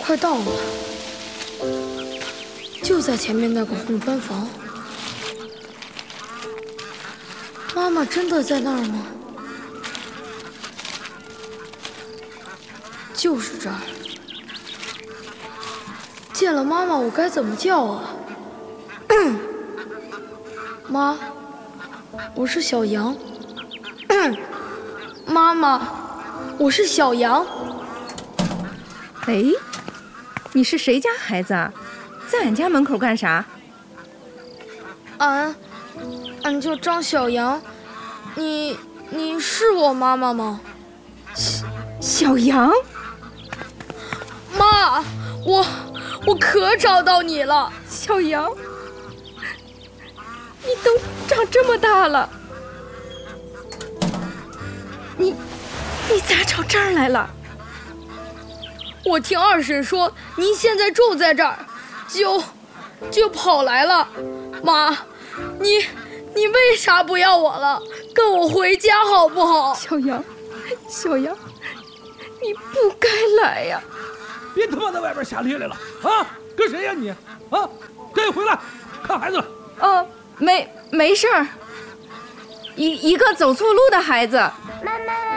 快到了，就在前面那个红砖房。妈妈真的在那儿吗？就是这儿。见了妈妈，我该怎么叫啊？妈，我是小羊。妈妈，我是小羊。 哎，你是谁家孩子啊？在俺家门口干啥？ 俺叫张小羊。你是我妈妈吗？ 小羊？ 妈，我可找到你了。 小羊，你都长这么大了，你咋找这儿来了？ 我听二婶说您现在住在这儿，就跑来了。妈，你为啥不要我了？跟我回家好不好？ 小羊，你不该来呀！ 别他妈在外边瞎咧咧了啊！跟谁呀你？啊，赶紧回来看孩子了。 没事儿，一个走错路的孩子。